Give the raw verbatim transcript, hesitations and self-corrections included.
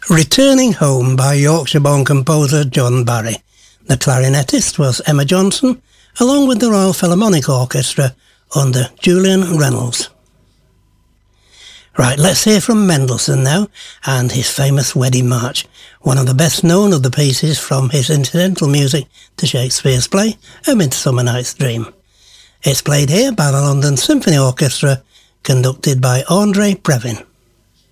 Returning Home by Yorkshire-born composer John Barry. The clarinetist was Emma Johnson, along with the Royal Philharmonic Orchestra under Julian Reynolds. Right, let's hear from Mendelssohn now, and his famous Wedding March, one of the best known of the pieces from his incidental music to Shakespeare's play, A Midsummer Night's Dream. It's played here by the London Symphony Orchestra, conducted by André Previn.